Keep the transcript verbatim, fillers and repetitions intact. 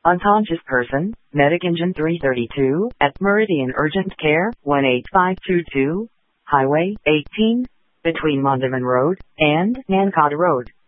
Unconscious person, Medic Engine three thirty-two, at Meridian Urgent Care, one eight five two two, Highway eighteen, between Mondaman Road and Nancada Road.